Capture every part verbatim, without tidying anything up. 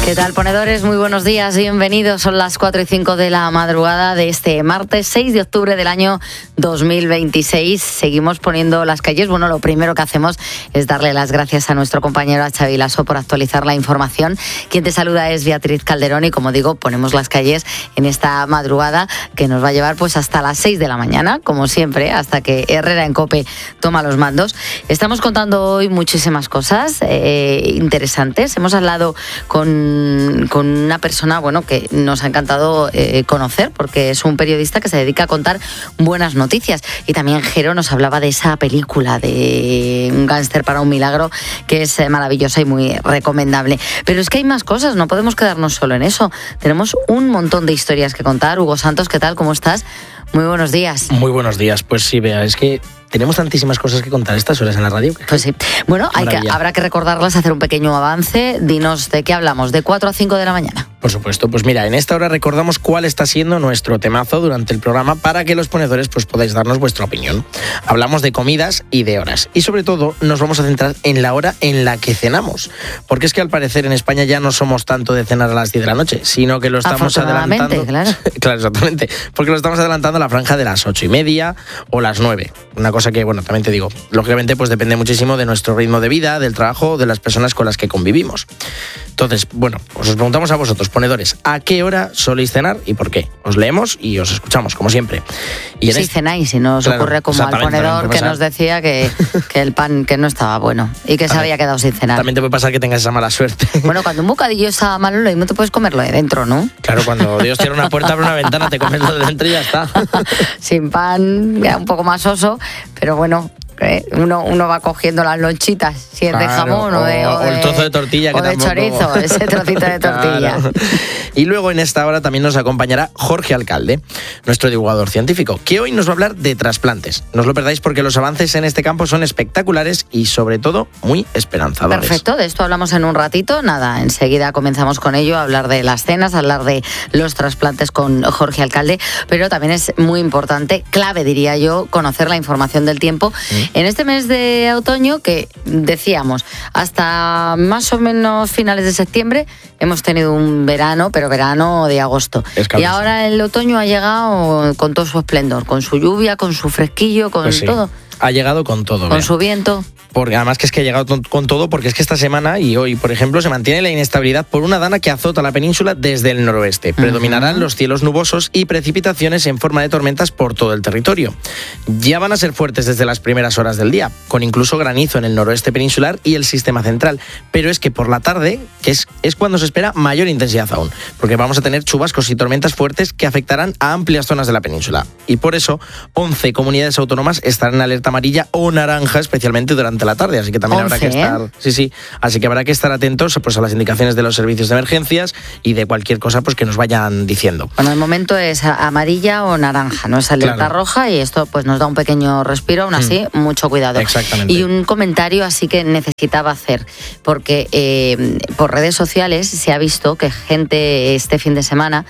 ¿Qué tal, ponedores? Muy buenos días, bienvenidos. Son las cuatro y cinco de la madrugada de este martes seis de octubre del año dos mil veintiséis. Seguimos poniendo las calles. Bueno, lo primero que hacemos es darle las gracias a nuestro compañero a Xavi Lasso por actualizar la información. Quien te saluda es Beatriz Calderón y, como digo, ponemos las calles en esta madrugada que nos va a llevar pues hasta las seis de la mañana, como siempre, hasta que Herrera en COPE toma los mandos. Estamos contando hoy muchísimas cosas eh, interesantes. Hemos hablado con con una persona, bueno, que nos ha encantado eh, conocer, porque es un periodista que se dedica a contar buenas noticias. Y también Jero nos hablaba de esa película de Un gángster para un milagro, que es maravillosa y muy recomendable. Pero es que hay más cosas, no podemos quedarnos solo en eso. Tenemos un montón de historias que contar. Hugo Santos, ¿qué tal? ¿Cómo estás? Muy buenos días. Muy buenos días. Pues sí, Bea, es que tenemos tantísimas cosas que contar estas horas en la radio. Pues sí. Bueno, hay que, habrá que recordarlas, hacer un pequeño avance. Dinos de qué hablamos, de cuatro a cinco de la mañana. Por supuesto, pues mira, en esta hora recordamos cuál está siendo nuestro temazo durante el programa para que los ponedores pues podáis darnos vuestra opinión. Hablamos de comidas y de horas. Y sobre todo nos vamos a centrar en la hora en la que cenamos. Porque es que al parecer en España ya no somos tanto de cenar a las diez de la noche, sino que lo estamos adelantando. Claro. Claro, exactamente. Porque lo estamos adelantando a la franja de las ocho y media o las nueve. Una cosa que, bueno, también te digo, lógicamente pues depende muchísimo de nuestro ritmo de vida, del trabajo, de las personas con las que convivimos. Entonces, bueno, os preguntamos a vosotros, ponedores, ¿a qué hora soléis cenar y por qué? Os leemos y os escuchamos, como siempre. Y si este... cenáis, si no os claro, ocurre como al ponedor que nos decía que, que el pan que no estaba bueno y que se había quedado sin cenar. También te puede pasar que tengas esa mala suerte. Bueno, cuando un bocadillo está malo, lo mismo te puedes comerlo de dentro, ¿no? Claro, cuando Dios cierra una puerta, abre una ventana, te comes lo de dentro y ya está. Sin pan, ya un poco más soso, pero bueno... Uno, uno va cogiendo las lonchitas, si es claro, de jamón o, o, de, o, de, o el trozo de tortilla que o de tampoco... chorizo, ese trocito de tortilla. Claro. Y luego en esta hora también nos acompañará Jorge Alcalde, nuestro divulgador científico, que hoy nos va a hablar de trasplantes. No os lo perdáis porque los avances en este campo son espectaculares y sobre todo muy esperanzadores. Perfecto, de esto hablamos en un ratito. Nada, enseguida comenzamos con ello, a hablar de las cenas, a hablar de los trasplantes con Jorge Alcalde, pero también es muy importante, clave diría yo, conocer la información del tiempo. ¿Mm? En este mes de otoño, que decíamos, hasta más o menos finales de septiembre, hemos tenido un verano, pero verano de agosto. Y ahora el otoño ha llegado con todo su esplendor, con su lluvia, con su fresquillo, con pues sí. todo. Ha llegado con todo. Con Bea. su viento. Porque además que es que ha llegado con todo, porque es que esta semana y hoy, por ejemplo, se mantiene la inestabilidad por una dana que azota la península desde el noroeste. Uh-huh. Predominarán los cielos nubosos y precipitaciones en forma de tormentas por todo el territorio. Ya van a ser fuertes desde las primeras horas del día, con incluso granizo en el noroeste peninsular y el sistema central. Pero es que por la tarde, que es, es cuando se espera mayor intensidad aún, porque vamos a tener chubascos y tormentas fuertes que afectarán a amplias zonas de la península. Y por eso, once comunidades autónomas estarán en alerta amarilla o naranja, especialmente durante la tarde, así que también once, habrá que estar, ¿eh? sí, sí, así que habrá que estar atentos pues a las indicaciones de los servicios de emergencias y de cualquier cosa pues que nos vayan diciendo. Bueno, el momento es amarilla o naranja, no es alerta claro. roja y esto pues nos da un pequeño respiro, aún así mm. mucho cuidado. Exactamente. Y un comentario así que necesitaba hacer, porque eh, por redes sociales se ha visto que gente este fin de semana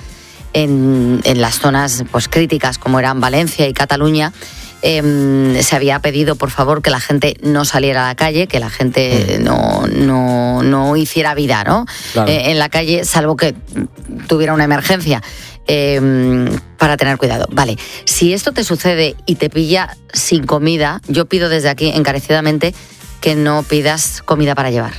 en, en las zonas pues críticas como eran Valencia y Cataluña, Eh, se había pedido por favor que la gente no saliera a la calle, que la gente mm. no, no, no hiciera vida, ¿no? Claro. Eh, en la calle, salvo que tuviera una emergencia, eh, para tener cuidado. Vale, si esto te sucede y te pilla sin comida, yo pido desde aquí encarecidamente que no pidas comida para llevar.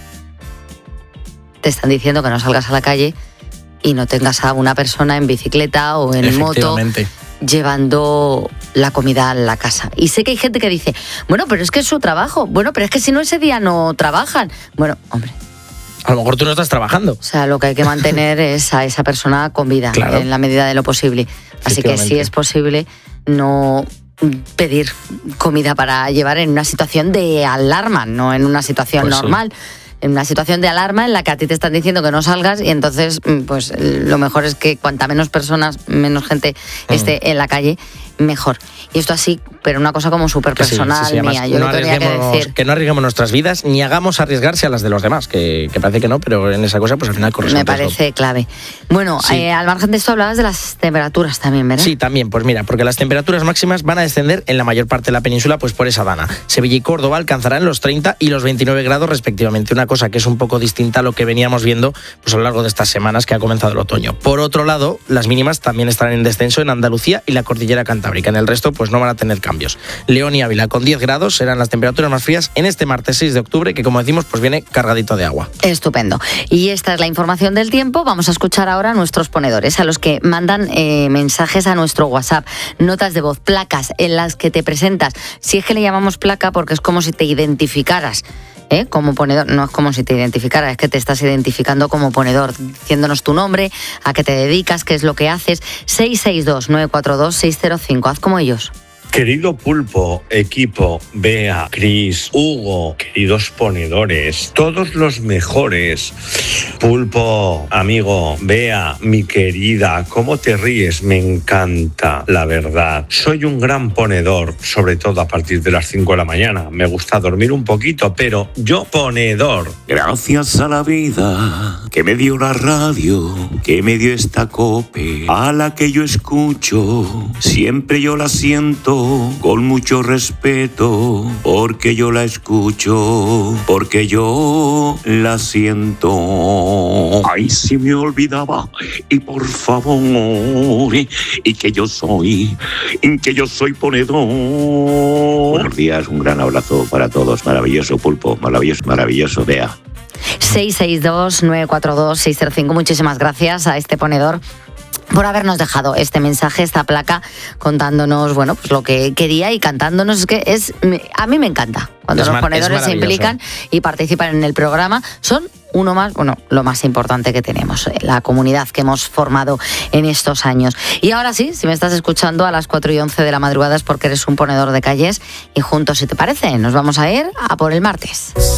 Te están diciendo que no salgas a la calle y no tengas a una persona en bicicleta o en moto llevando la comida a la casa. Y sé que hay gente que dice, bueno, pero es que es su trabajo. Bueno, pero es que si no ese día no trabajan. Bueno, hombre. A lo mejor tú no estás trabajando. O sea, lo que hay que mantener es a esa persona con vida, claro. en la medida de lo posible. Así que si es posible, no pedir comida para llevar en una situación de alarma, no en una situación pues normal. Sí. En una situación de alarma en la que a ti te están diciendo que no salgas y entonces pues lo mejor es que cuanta menos personas, menos gente esté mm. en la calle, mejor. Y esto así, pero una cosa como súper personal sí, sí, sí. mía. Yo no le tenía que decir. Que no arriesguemos nuestras vidas ni hagamos arriesgarse a las de los demás, que, que parece que no, pero en esa cosa pues al final corresponde. Me parece clave. Bueno, sí. eh, al margen de esto hablabas de las temperaturas también, ¿verdad? Sí, también, pues mira, porque las temperaturas máximas van a descender en la mayor parte de la península pues por esa dana. Sevilla y Córdoba alcanzarán los treinta y los veintinueve grados respectivamente, una cosa que es un poco distinta a lo que veníamos viendo pues, a lo largo de estas semanas que ha comenzado el otoño. Por otro lado, las mínimas también estarán en descenso en Andalucía y la cordillera cantábrica. En el resto pues no van a tener cambios. León y Ávila con diez grados serán las temperaturas más frías en este martes seis de octubre, que como decimos pues viene cargadito de agua. Estupendo. Y esta es la información del tiempo. Vamos a escuchar ahora a nuestros ponedores, a los que mandan eh, mensajes a nuestro WhatsApp, notas de voz, placas en las que te presentas. Si es que le llamamos placa porque es como si te identificaras ¿eh? como ponedor. No es como si te identificaras, es que te estás identificando como ponedor, diciéndonos tu nombre, a qué te dedicas, qué es lo que haces. seis seis dos, nueve cuatro dos, seis cero cinco. Haz como ellos. Querido Pulpo, equipo, Bea, Cris, Hugo, queridos ponedores, todos los mejores. Pulpo, amigo, Bea, mi querida, ¿cómo te ríes? Me encanta, la verdad. Soy un gran ponedor, sobre todo a partir de las cinco de la mañana. Me gusta dormir un poquito, pero yo ponedor. Gracias a la vida que me dio la radio, que me dio esta cope, a la que yo escucho, siempre yo la siento con mucho respeto, porque yo la escucho, porque yo la siento. Ay, si me olvidaba, y por favor, y que yo soy, y que yo soy ponedor. Buenos días, un gran abrazo para todos. Maravilloso Pulpo, maravilloso, maravilloso, Bea. seis seis dos, nueve cuatro dos, seis cero cinco. Muchísimas gracias a este ponedor por habernos dejado este mensaje, esta placa, contándonos, bueno, pues lo que quería y cantándonos. Es que es, a mí me encanta cuando es los mar, ponedores se implican y participan en el programa. Son uno más, bueno, lo más importante que tenemos, la comunidad que hemos formado en estos años. Y ahora sí, si me estás escuchando a las cuatro y once de la madrugada es porque eres un ponedor de calles y juntos, si te parece, nos vamos a ir a por el martes.